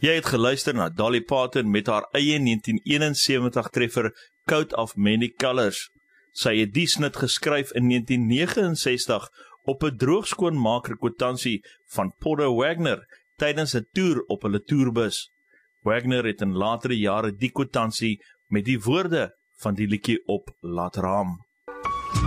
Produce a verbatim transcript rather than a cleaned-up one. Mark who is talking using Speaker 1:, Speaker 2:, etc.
Speaker 1: Jy het geluister na Dolly Parton met haar eie negentien eenensewentig treffer Coat of Many Colors. Sy het die snit geskryf in negentien negenensestig op 'n droogskoonmaker kwitansie van Porter Wagoner tydens 'n toer op hulle toerbus. Wagoner het in latere jare die kwitansie met die woorde van die liedjie op laat raam.